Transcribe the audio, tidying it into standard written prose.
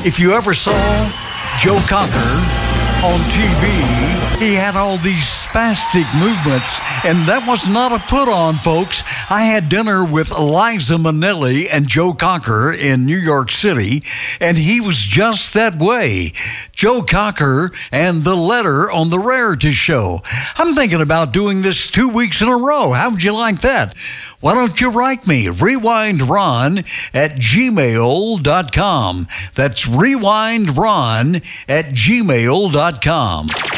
If you ever saw Joe Cocker on TV, he had all these spastic movements, and that was not a put-on, folks. I had dinner with Liza Minnelli and Joe Cocker in New York City, and he was just that way. Joe Cocker and The Letter on The Rarity Show. I'm thinking about doing this 2 weeks in a row. How would you like that? Why don't you write me? rewindron@gmail.com. That's rewindron@gmail.com.